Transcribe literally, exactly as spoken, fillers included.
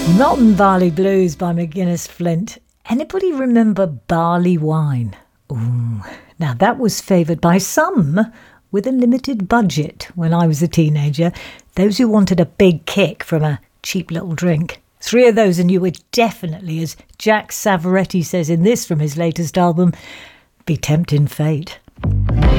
Mountain Barley Blues by McGuinness Flint. Anybody remember barley wine? Ooh, now that was favoured by some with a limited budget when I was a teenager. Those who wanted a big kick from a cheap little drink. Three of those and you would definitely, as Jack Savoretti says in this from his latest album, be tempting fate.